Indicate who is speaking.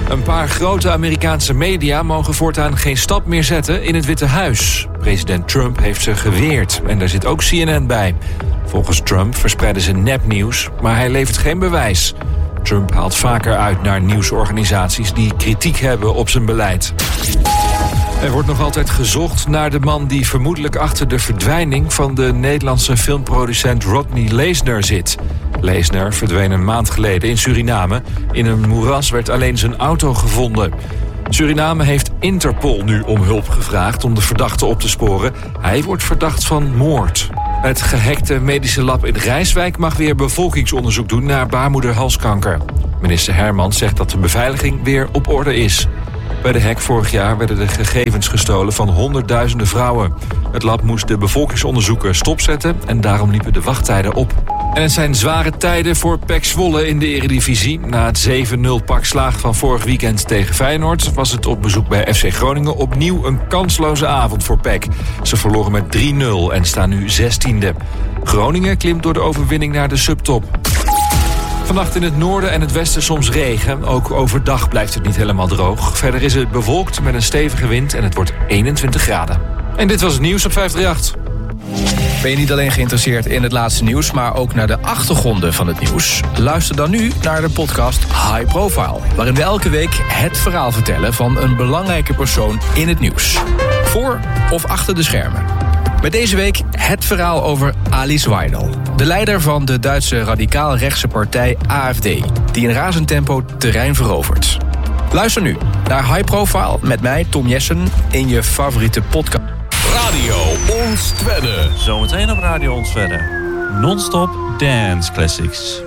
Speaker 1: Een paar grote Amerikaanse media mogen voortaan geen stap meer zetten in het Witte Huis. President Trump heeft ze geweerd en daar zit ook CNN bij. Volgens Trump verspreiden ze nepnieuws, maar hij levert geen bewijs. Trump haalt vaker uit naar nieuwsorganisaties die kritiek hebben op zijn beleid. Er wordt nog altijd gezocht naar de man die vermoedelijk achter de verdwijning van de Nederlandse filmproducent Rodney Leesner zit. Leesner verdween een maand geleden in Suriname. In een moeras werd alleen zijn auto gevonden. Suriname heeft Interpol nu om hulp gevraagd om de verdachte op te sporen. Hij wordt verdacht van moord. Het gehackte medische lab in Rijswijk mag weer bevolkingsonderzoek doen naar baarmoederhalskanker. Minister Hermans zegt dat de beveiliging weer op orde is. Bij de hack vorig jaar werden de gegevens gestolen van honderdduizenden vrouwen. Het lab moest de bevolkingsonderzoeken stopzetten en daarom liepen de wachttijden op. En het zijn zware tijden voor PEC Zwolle in de Eredivisie. Na het 7-0 pak slaag van vorig weekend tegen Feyenoord was het op bezoek bij FC Groningen opnieuw een kansloze avond voor PEC. Ze verloren met 3-0 en staan nu 16e. Groningen klimt door de overwinning naar de subtop. Vannacht in het noorden en het westen soms regen. Ook overdag blijft het niet helemaal droog. Verder is het bewolkt met een stevige wind en het wordt 21 graden. En dit was het nieuws op 538.
Speaker 2: Ben je niet alleen geïnteresseerd in het laatste nieuws, maar ook naar de achtergronden van het nieuws? Luister dan nu naar de podcast High Profile, waarin we elke week het verhaal vertellen van een belangrijke persoon in het nieuws. Voor of achter de schermen. Met deze week het verhaal over Alice Weidel, de leider van de Duitse radicaal-rechtse partij AfD, die in razend tempo terrein verovert. Luister nu naar High Profile met mij, Tom Jessen, in je favoriete podcast.
Speaker 3: Radio Ons Twedde.
Speaker 4: Zometeen op Radio Ons Twedde. Non-stop dance classics.